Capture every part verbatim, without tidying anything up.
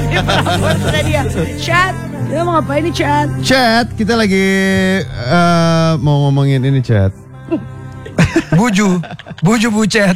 Sudah dia. Chat. Kita mau ngapain nih Chat? Chat, kita lagi uh, mau ngomongin ini Chat. Buju, buju bucet.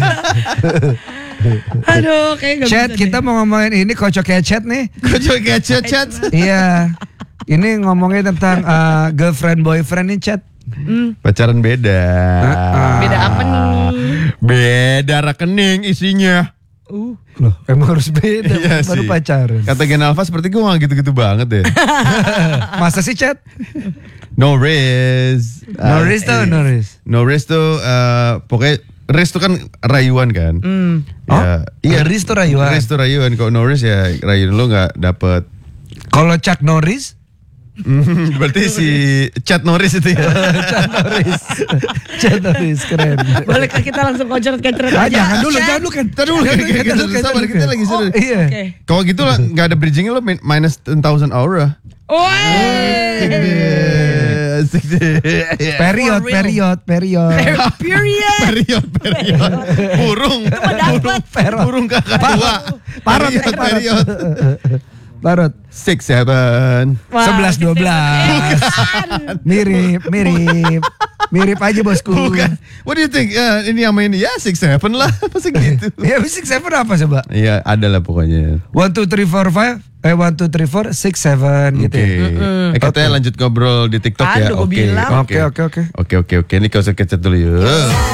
Aduh, kayak gak Chat, bisa kita deh. mau ngomongin ini kocok kecet nih. Kocok kecet Chat. Iya. Ini ngomongin tentang uh, girlfriend boyfriend nih Chat. Hmm. Pacaran beda. Uh-uh. Beda apa nih? Beda rekening isinya. Uh. Loh, emang harus beda Iya baru sih. pacaran. Kata Gen Alpha seperti gue gak gitu-gitu banget deh. Masa sih Chat? No risk. No risk tuh, no risk. No risk tuh uh, pokoknya risk tuh kan rayuan kan. Hmm. Oh, iya risk tuh rayuan. Risk tuh rayuan. Kalau no risk ya rayuan lo gak dapet. Kalau Chuck Norris? Hmm, berarti si Chat Norris itu ya. Chuck Norris. Chuck Norris keren. Bolehkah kita langsung kocok kecet Ah, aja? jangan dulu, Chat. jangan dulu kan. Kita dulu kan Jangan kita dulu, sabar jangan kita dulu. lagi seru. Iya. Oke. Kalau gitu lah nggak ada bridgingnya lo min- minus ten thousand aura. Woi. Asik deh. Period, For real. period, period. Period. Period, period. Burung. dapat. Burung, burung kakak tua. Parot, Period, parot. period. Parot. Six, seven. Wah, Sebelas, dua belas. Mirip, mirip. Mirip aja bosku. Bukan. What do you think? Ya, ini sama ini. Ya, six, seven lah. Pasti gitu. Ya, six, seven apa coba? Iya, ada lah pokoknya. One, two, three, four, five. Eh, one, two, three, four, six, seven Oke. gitu ya. Eh, katanya lanjut ngobrol di TikTok ya. Aduh, gua Oke. bilang. Oke, oke, oke. Oke, oke, oke. Ini kau kecet dulu yuk.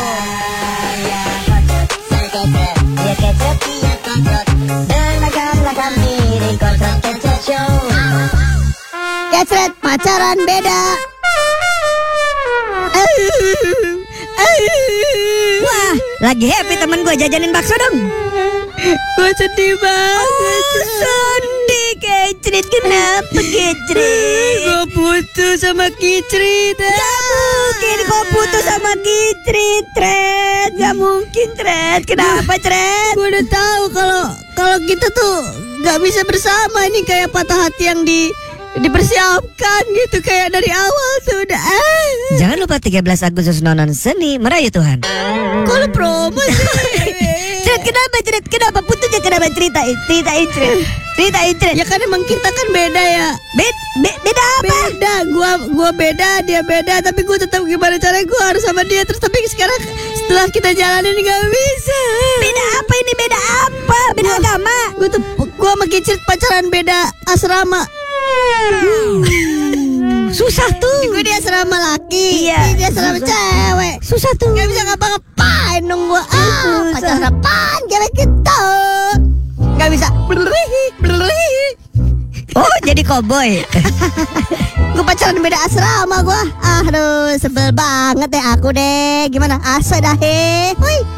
Kecret pacaran beda. Wah, lagi happy temen gue jajanin bakso dong. Gue sedih banget. Oh, sedih Kecret. Kenapa Kecret? Gue putus sama Kicrit. Gak mungkin kau putus sama Kicrit, Tret. Gak mungkin, Tret. Kenapa, Tret? Gue udah tahu kalau kalau kita tuh gak bisa bersama. Ini kayak patah hati yang di dipersiapkan gitu kayak dari awal tuh udah. Jangan lupa tiga belas Agustus nonton seni merayu Tuhan. Kalau promo sih. Cret, kenapa Cret? Kenapa putusnya? Kenapa ceritain? Ceritain Cret. Ceritain Cret. Ya kan emang kita kan beda ya. Bed, be, beda apa? Beda. Gua gua beda, dia beda. Tapi gua tetap gimana caranya gua harus sama dia. Terus tapi sekarang setelah kita jalanin nggak bisa. Beda apa ini? Beda apa? Beda gua, agama. Gua tuh gua sama Kicrit pacaran beda asrama. Hmm. Susah tuh. Gue di asrama laki. Iya. Di asrama cewek. Susah tuh. Gak bisa ngapa-ngapain dong gue. Ah, pacaran apaan kayak gitu. Gak bisa. Berlihi, berlihi. Oh, jadi koboi. Gue pacaran beda asrama gue. Aduh, sebel banget deh aku deh. Gimana? Asa dah he. Hui.